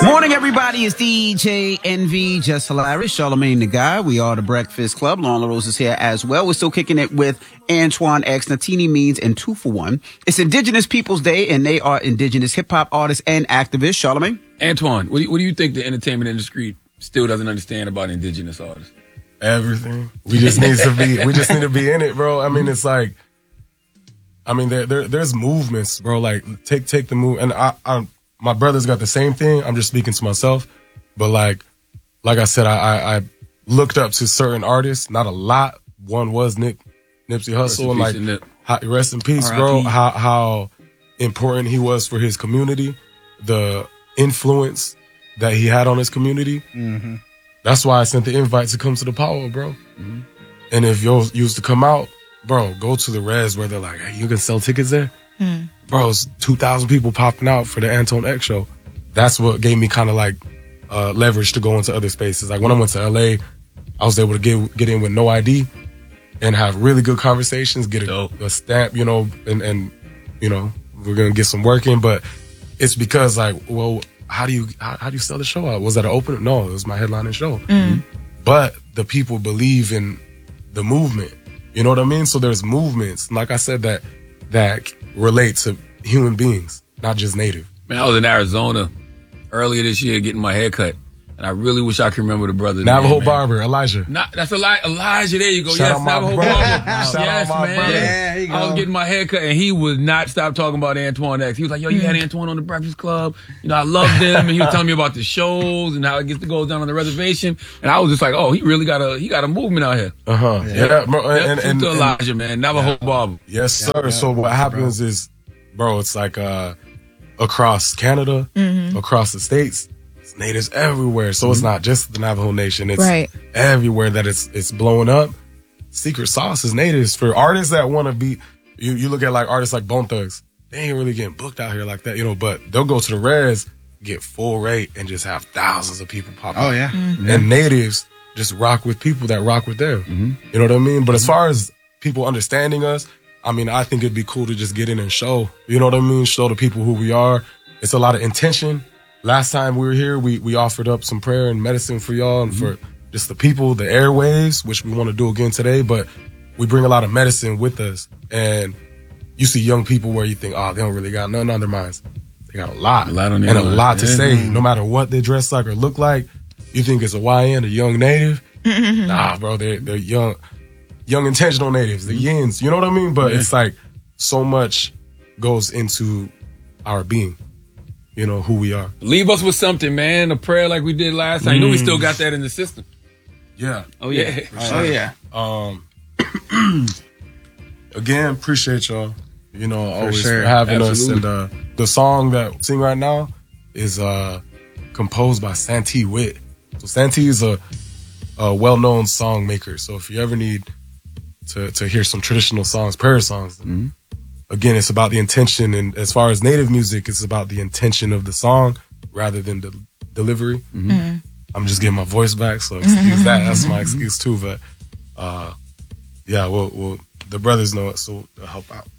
Morning, everybody. It's DJ NV, Just Hilarious, Charlamagne the Guy. We are the Breakfast Club. Lon Rose is here as well. We're still kicking it with Antoine X, Natini Means, and 2 for 1. It's Indigenous Peoples Day, and they are indigenous hip-hop artists and activists. Charlamagne? Antoine, what do you think the entertainment industry still doesn't understand about indigenous artists? Everything. We just need to be in it, bro. I mean, it's like, there's movements, bro. Like, take the move. And my brother's got the same thing. I'm just speaking to myself. But like I said, I looked up to certain artists, not a lot. One was Nipsey Hussle. And like, rest in peace, bro. How important he was for his community, the influence that he had on his community. Mm-hmm. That's why I sent the invite to come to the Power, bro. Mm-hmm. And if you used to come out, bro, go to the res where they're like, hey, you can sell tickets there? Mm. Bro, it's 2,000 people popping out for the Antoine X show. That's what gave me kind of like leverage to go into other spaces. Like when I went to LA, I was able to get in with no ID and have really good conversations, get a stamp, you know, and you know, we're going to get some work in. But it's because like, well, how do you sell the show out? Was that an opener? No, it was my headlining show. Mm. But the people believe in the movement. You know what I mean? So there's movements, like I said, that relate to human beings, not just native. Man, I was in Arizona earlier this year getting my hair cut, and I really wish I could remember the brother. Navajo barber, Elijah. That's Elijah. There you go. Shout yes, Navajo barber. Yes, man. Brother. Yeah, you go. I was getting my hair cut, and he would not stop talking about Antoine X. He was like, "Yo, you had Antoine on the Breakfast Club. You know, I loved him." And he was telling me about the shows and how it gets to go down on the reservation. And I was just like, "Oh, he really got a movement out here." Yeah, bro. And Elijah, man, Navajo barber. Yes, sir. So what happens is, bro, it's like across Canada, across the states. Natives everywhere, so it's not just the Navajo Nation. It's everywhere that it's blowing up. Secret sauce is natives. For artists that want to be, you look at like artists like Bone Thugs, they ain't really getting booked out here like that, you know. But they'll go to the res, get full rate, and just have thousands of people pop up. Oh yeah, and natives just rock with people that rock with them. You know what I mean? But as far as people understanding us, I mean, I think it'd be cool to just get in and show. You know what I mean? Show the people who we are. It's a lot of intention. Last time we were here, we offered up some prayer and medicine for y'all and for just the people, the airways, which we want to do again today. But we bring a lot of medicine with us. And you see young people where you think, oh, they don't really got nothing on their minds. They got a lot on and a lot to say. No matter what they dress like or look like, you think it's a YN, a young native. Nah, bro, they're young intentional natives, the yins. You know what I mean? But it's like so much goes into our being. You know, who we are. Leave us with something, man. A prayer like we did last time. You know we still got that in the system. Yeah. Oh, yeah. Sure. Oh, yeah. Again, appreciate y'all. You know, always for having us. And the song that we sing right now is composed by Santee Witt. So Santee is a well-known song maker. So if you ever need to hear some traditional songs, prayer songs, again, it's about the intention, and as far as native music, it's about the intention of the song rather than the delivery. I'm just getting my voice back, so excuse that. That's my excuse too. But yeah, well, the brothers know it, so they'll help out.